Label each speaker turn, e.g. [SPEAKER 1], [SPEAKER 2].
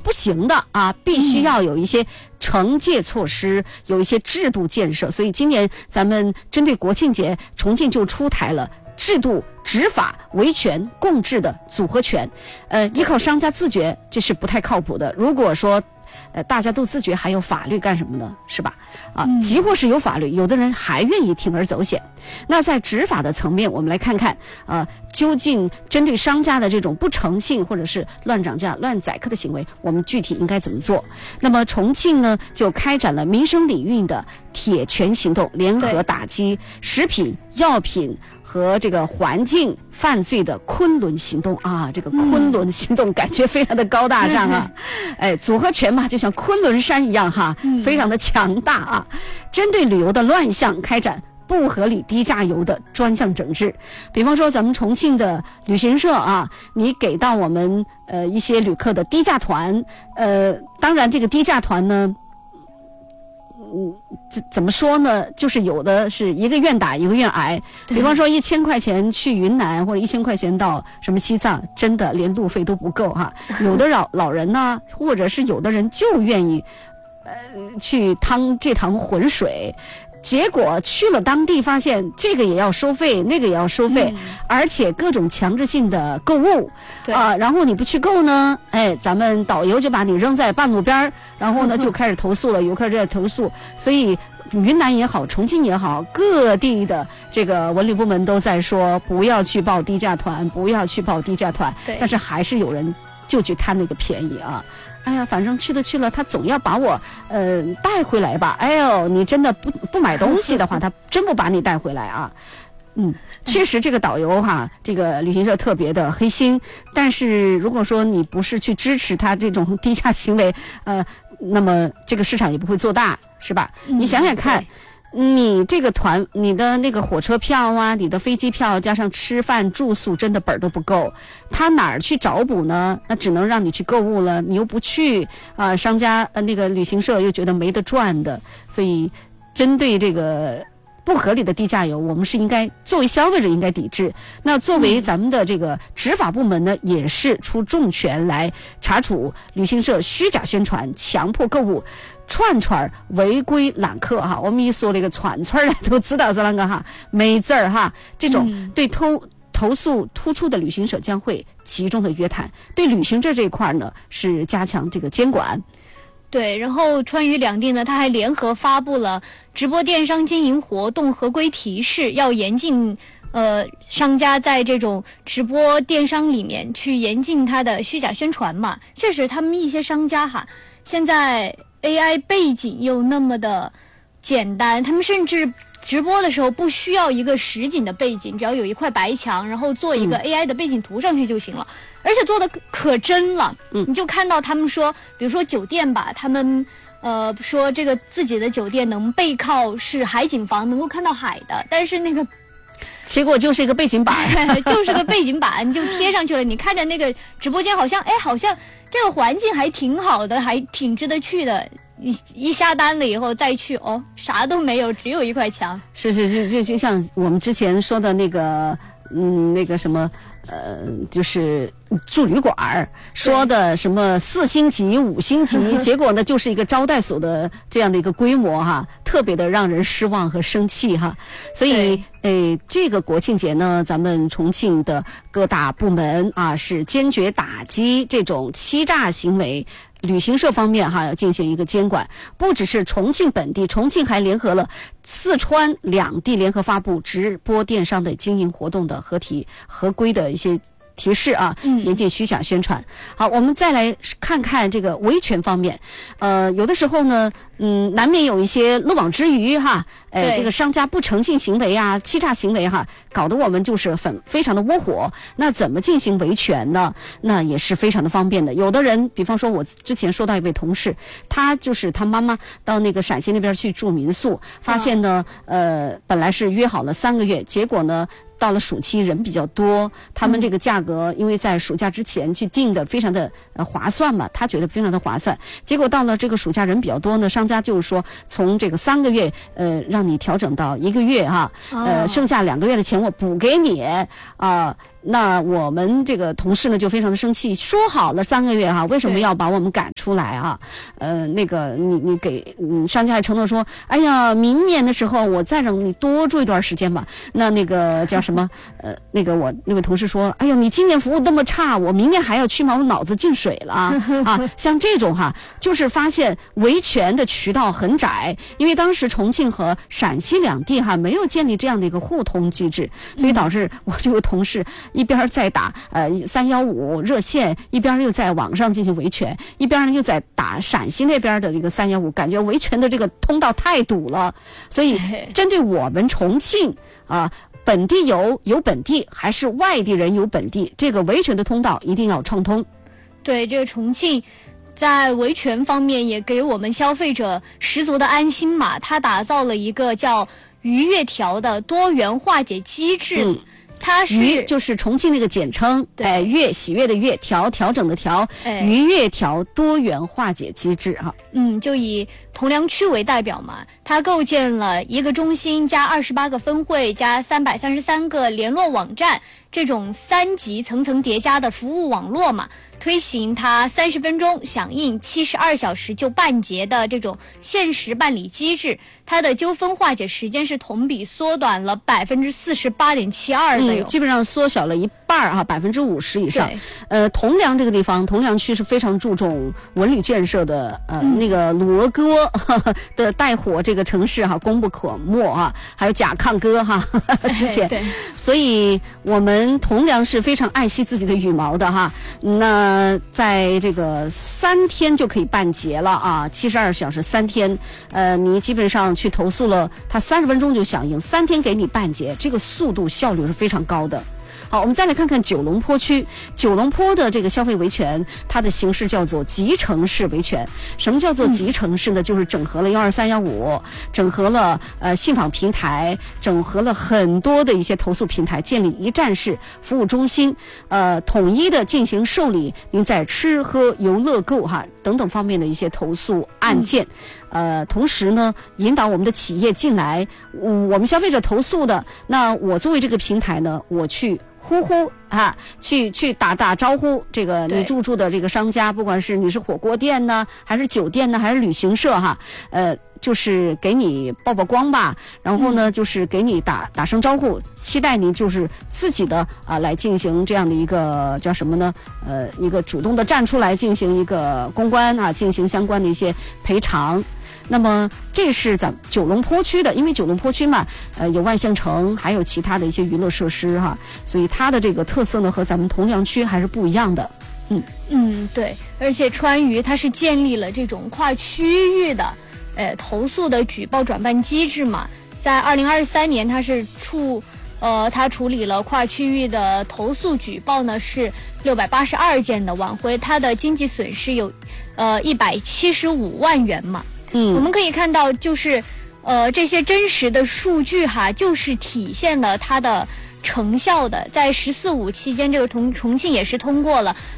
[SPEAKER 1] 不行的啊，必须要有一些惩戒措施，有一些制度建设。所以今年咱们针对国庆节，重庆就出台了制度、执法、维权共治的组合拳。依靠商家自觉，这是不太靠谱的。如果说大家都自觉，还有法律干什么呢？是吧？即或是有法律，有的人还愿意铤而走险。那在执法的层面，我们来看看究竟针对商家的这种不诚信或者是乱涨价、乱宰客的行为，我们具体应该怎么做？那么重庆呢，就开展了民生礼运的铁拳行动，联合打击食品、药品和这个环境犯罪的昆仑行动啊！这个昆仑行动感觉非常的高大上啊，组合拳嘛，就像昆仑山一样哈，非常的强大啊！针对旅游的乱象，开展不合理低价游的专项整治。比方说咱们重庆的旅行社啊，你给到我们一些旅客的低价团，当然这个低价团呢，怎么说呢，就是有的是一个愿打一个愿挨。比方说1000块钱去云南，或者1000块钱到什么西藏，真的连路费都不够哈。有的老人呢，或者是有的人就愿意去趟这趟浑水，结果去了当地发现这个也要收费，那个也要收费，而且各种强制性的购物然后你不去购呢，咱们导游就把你扔在半路边，然后呢就开始投诉了，游客就在投诉。所以云南也好，重庆也好，各地的这个文旅部门都在说不要去报低价团，不要去报低价团，但是还是有人就去贪那个便宜啊。哎呀，反正去了，他总要把我带回来吧。哎呦，你真的不买东西的话，他真不把你带回来啊。确实这个导游哈，这个旅行社特别的黑心。但是如果说你不是去支持他这种低价行为，那么这个市场也不会做大，是吧？你想想看。你这个团，你的那个火车票啊，你的飞机票加上吃饭住宿，真的本儿都不够，他哪儿去找补呢？那只能让你去购物了，你又不去商家那个旅行社又觉得没得赚的。所以针对这个不合理的低价游，我们是应该作为消费者应该抵制。那作为咱们的这个执法部门呢，也是出重拳来查处旅行社虚假宣传、强迫购物、串违规揽客哈。我们一说这个串的都知道是那个哈，没字儿哈。这种对投诉突出的旅行社将会集中的约谈。对旅行社这一块呢，是加强这个监管。
[SPEAKER 2] 对，然后川渝两地呢，它还联合发布了直播电商经营活动合规提示，要严禁商家在这种直播电商里面去严禁它的虚假宣传嘛。确实，他们一些商家哈，现在 AI 背景又那么的简单，他们甚至直播的时候不需要一个实景的背景，只要有一块白墙，然后做一个 AI 的背景图上去就行了，而且做的可真了。你就看到他们说，比如说酒店吧，他们说这个自己的酒店能背靠是海景房，能够看到海的，但是那个
[SPEAKER 1] 结果就是一个背景板
[SPEAKER 2] 就是个背景板，你就贴上去了，你看着那个直播间好像这个环境还挺好的，还挺值得去的。你一下单了以后再去，啥都没有，只有一块墙。
[SPEAKER 1] 是，就像我们之前说的那个那个什么就是住旅馆说的什么4星级5星级结果呢就是一个招待所的这样的一个规模哈，特别的让人失望和生气哈。所以这个国庆节呢，咱们重庆的各大部门啊是坚决打击这种欺诈行为。旅行社方面哈要进行一个监管，不只是重庆本地，重庆还联合了四川两地联合发布直播电商的经营活动的合规的一些提示啊，严禁虚假宣传。好，我们再来看看这个维权方面，有的时候呢，难免有一些漏网之鱼哈，这个商家不诚信行为啊、欺诈行为哈，搞得我们就是非常的窝火。那怎么进行维权呢？那也是非常的方便的。有的人，比方说我之前说到一位同事，他妈妈到那个陕西那边去住民宿，发现呢，本来是约好了3个月，结果呢，到了暑期人比较多，他们这个价格因为在暑假之前去定的非常的划算嘛，他觉得非常的划算。结果到了这个暑假人比较多呢，商家就是说从这个3个月让你调整到1个月哈，剩下2个月的钱我补给你那我们这个同事呢就非常的生气，说好了3个月哈，为什么要把我们赶出来啊？那个你给商家还承诺说，哎呀，明年的时候我再让你多住一段时间吧。那个叫什么？那个我那位同事说，哎呦，你今年服务那么差，我明年还要去吗？我脑子进水了啊！像这种哈，就是发现维权的渠道很窄，因为当时重庆和陕西两地哈没有建立这样的一个互通机制，所以导致我这个同事一边在打315热线，一边又在网上进行维权，一边呢又在打陕西那边的这个315，感觉维权的这个通道太堵了。所以针对我们重庆本地有本地，还是外地人有本地，这个维权的通道一定要畅通。
[SPEAKER 2] 对，这个重庆在维权方面也给我们消费者十足的安心嘛，它打造了一个叫愉悦条的多元化解机制。它是
[SPEAKER 1] 愉就是重庆那个简称，悦喜悦的悦，调整的调，愉悦条多元化解机制哈。
[SPEAKER 2] 就以铜梁区为代表嘛，它构建了一个中心加28个分会加333个联络网站，这种3级层层叠加的服务网络嘛，推行它30分钟响应72小时就办结的这种限时办理机制，它的纠纷化解时间是同比缩短了48.72%的
[SPEAKER 1] 基本上缩小了一半哈，50%以上。铜梁这个地方，铜梁区是非常注重文旅建设的，那个鲁俄哥的带火这个城市哈，功不可没哈，还有甲亢哥哈，之前，所以我们铜梁是非常爱惜自己的羽毛的哈。那在这个3天就可以办结了啊，72小时3天，你基本上去投诉了，他30分钟就响应，3天给你办结，这个速度效率是非常高的。好，我们再来看看九龙坡区。九龙坡的这个消费维权，它的形式叫做集成式维权。什么叫做集成式呢？就是整合了12315，整合了信访平台，整合了很多的一些投诉平台，建立一站式服务中心，统一的进行受理您在吃喝游乐购哈等等方面的一些投诉案件。同时呢，引导我们的企业进来，我们消费者投诉的，那我作为这个平台呢，我去呼去打招呼，这个你住的这个商家，不管是你是火锅店呢，还是酒店呢，还是旅行社哈，就是给你曝光吧，然后呢，就是给你打声招呼，期待你就是自己的来进行这样的一个叫什么呢？一个主动的站出来进行一个公关进行相关的一些赔偿。那么这是咱们九龙坡区的，因为九龙坡区嘛，有万象城，还有其他的一些娱乐设施哈，所以它的这个特色呢和咱们铜梁区还是不一样的。
[SPEAKER 2] 对，而且川渝它是建立了这种跨区域的投诉的举报转办机制嘛，在2023年它处理了跨区域的投诉举报呢是682件的，挽回它的经济损失有175万元嘛。我们可以看到就是这些真实的数据哈，就是体现了它的成效的。在14.5期间，这个重庆也是通过了